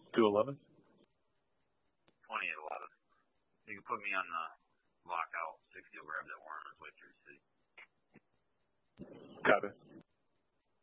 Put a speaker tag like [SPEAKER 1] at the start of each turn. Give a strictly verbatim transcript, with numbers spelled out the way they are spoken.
[SPEAKER 1] two eleven.
[SPEAKER 2] twenty at eleven. You can put me on the lockout. sixty will grab that Warner's way through C.
[SPEAKER 1] Got it.